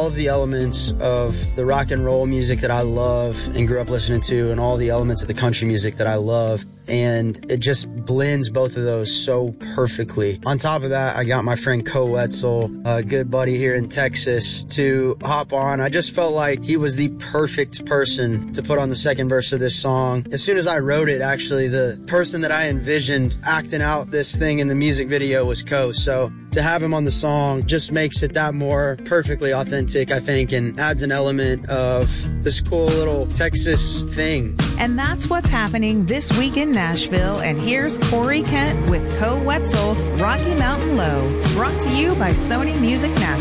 all of the elements of the rock and roll music that I love and grew up listening to, and all the elements of the country music that I love. And it just blends both of those so perfectly. On top of that, I got my friend Co Wetzel, a good buddy here in Texas, to hop on. I just felt like he was the perfect person to put on the second verse of this song. As soon as I wrote it, actually, the person that I envisioned acting out this thing in the music video was Co. So to have him on the song just makes it that more perfectly authentic, I think, and adds an element of this cool little Texas thing. And that's what's happening this week in Nashville. And here's Corey Kent with Co Wetzel, Rocky Mountain Low, brought to you by Sony Music Nashville.